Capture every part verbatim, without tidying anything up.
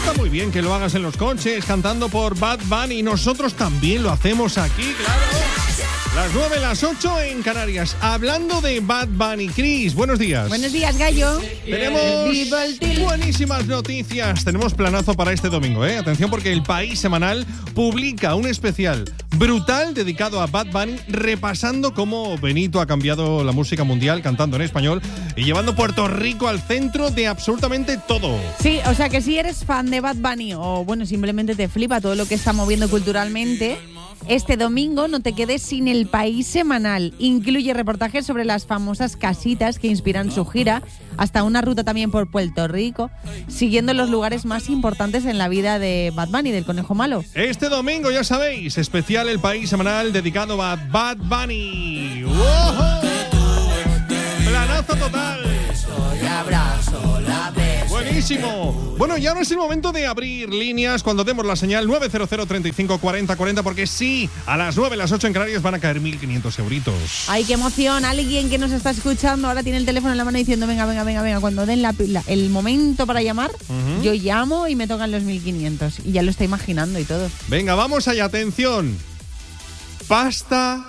Está muy bien que lo hagas en los coches, cantando por Bad Bunny. Nosotros también lo hacemos aquí, claro. Las nueve, las ocho en Canarias. Hablando de Bad Bunny, Cris, buenos días. Buenos días, Gallo. Tenemos buenísimas noticias. Tenemos planazo para este domingo, ¿eh? Atención, porque El País Semanal publica un especial brutal dedicado a Bad Bunny, repasando cómo Benito ha cambiado la música mundial cantando en español y llevando Puerto Rico al centro de absolutamente todo. Sí, o sea que si eres fan de Bad Bunny o, bueno, simplemente te flipa todo lo que está moviendo culturalmente, este domingo no te quedes sin El País Semanal. Incluye reportajes sobre las famosas casitas que inspiran su gira, hasta una ruta también por Puerto Rico, siguiendo los lugares más importantes en la vida de Bad Bunny, del Conejo Malo. Este domingo, ya sabéis, especial El País Semanal dedicado a Bad Bunny. ¡Wow! Planazo total. Abrazo, la beso. Buenísimo. Bueno, ya no es el momento de abrir líneas cuando demos la señal nueve cero cero, treinta y cinco, cuarenta, cuarenta, porque sí, a las nueve, las ocho en Canarias van a caer mil quinientos euritos. Ay, qué emoción. Alguien que nos está escuchando ahora tiene el teléfono en la mano diciendo venga, venga, venga, venga. Cuando den la, la, el momento para llamar, uh-huh. yo llamo y me tocan los mil quinientos. Y ya lo está imaginando y todo. Venga, vamos allá, atención. Pasta.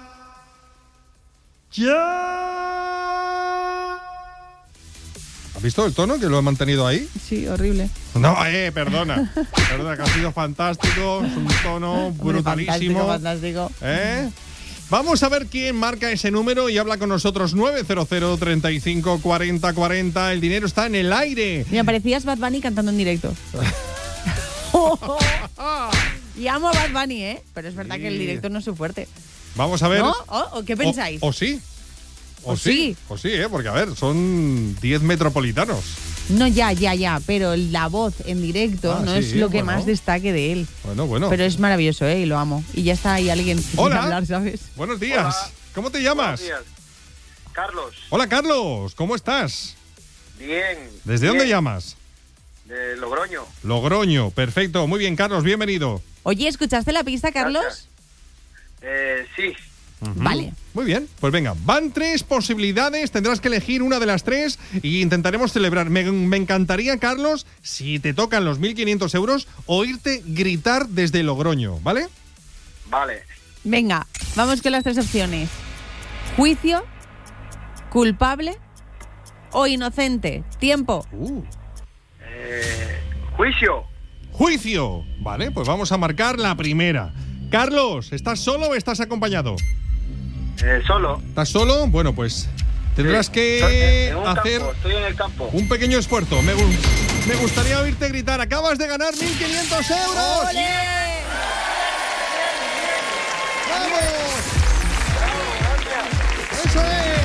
¡Ya! ¿Has visto el tono que lo he mantenido ahí? Sí, horrible. No, eh, perdona. Perdona, que ha sido fantástico. Es un tono brutalísimo. Fantástico, fantástico. ¿Eh? Vamos a ver quién marca ese número y habla con nosotros. Nueve cero cero, treinta y cinco, cuarenta, cuarenta. El dinero está en el aire. Me parecías Bad Bunny cantando en directo. Y amo a Bad Bunny, ¿eh? Pero es verdad sí. que el directo no es su fuerte. Vamos a ver. ¿No? ¿O, o qué pensáis? O, o sí. O, o sí. sí. O sí, ¿eh? Porque, a ver, son diez metropolitanos. No, ya, ya, ya. Pero la voz en directo ah, no sí, es lo que bueno. más destaque de él. Bueno, bueno. Pero es maravilloso, ¿eh? Y lo amo. Y ya está ahí alguien que Hola. quiere hablar, ¿sabes? Buenos días. Hola. ¿Cómo te llamas? Buenos días. Carlos. Hola, Carlos. ¿Cómo estás? Bien. ¿Desde bien. dónde llamas? De Logroño. Logroño. Perfecto. Muy bien, Carlos. Bienvenido. Oye, ¿escuchaste la pista, Carlos? Eh, sí. Uh-huh. Vale. Muy bien, pues venga, van tres posibilidades, tendrás que elegir una de las tres y intentaremos celebrar. Me, me encantaría, Carlos, si te tocan los mil quinientos euros, oírte gritar desde Logroño, ¿vale? Vale. Venga, vamos con las tres opciones. Juicio, culpable o inocente. Tiempo. Uh. Eh, juicio. Juicio. Vale, pues vamos a marcar la primera. Carlos, ¿estás solo o estás acompañado? Eh, solo. ¿Estás solo? Bueno, pues tendrás sí. que en un hacer campo. Estoy en el campo. un pequeño esfuerzo. Me, gu- me gustaría oírte gritar. Acabas de ganar mil quinientos euros. ¡Ole! ¡Vamos! ¡Eso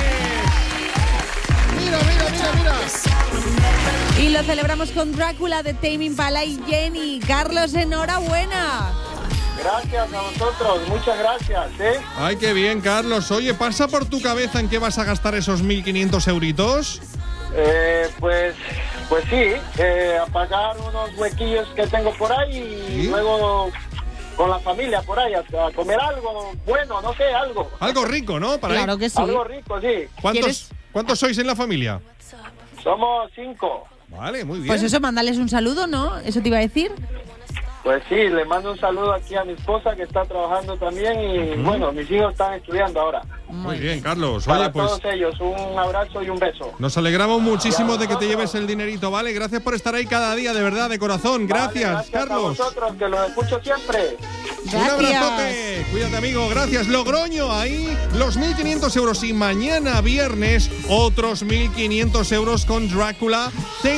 es! ¡Mira, mira, mira, mira! Y lo celebramos con Drácula de Tame Impala y Jenny. Carlos, enhorabuena. Gracias a vosotros, muchas gracias, ¿eh? Ay, qué bien, Carlos. Oye, ¿pasa por tu cabeza en qué vas a gastar esos mil quinientos euritos? Eh, pues, pues sí, eh, a pagar unos huequillos que tengo por ahí y ¿Sí? luego con la familia por ahí a, a comer algo bueno, no sé, algo. Algo rico, ¿no? Para Claro ir. que sí. Algo rico, sí. ¿Cuántos, ¿Cuántos sois en la familia? Somos cinco. Vale, muy bien. Pues eso, mandales un saludo, ¿no? Eso te iba a decir. Pues sí, le mando un saludo aquí a mi esposa que está trabajando también y uh-huh. bueno, mis hijos están estudiando ahora. Muy bien, Carlos. Para Oye, pues todos ellos, un abrazo y un beso. nos alegramos muchísimo de que te lleves el dinerito, ¿vale? Gracias por estar ahí cada día, de verdad, de corazón. Gracias, vale, gracias Carlos. a vosotros, que los escucho siempre. Gracias. Un abrazote. Cuídate, amigo. Gracias. Logroño, ahí los mil quinientos euros. Y mañana viernes, otros mil quinientos euros con Drácula.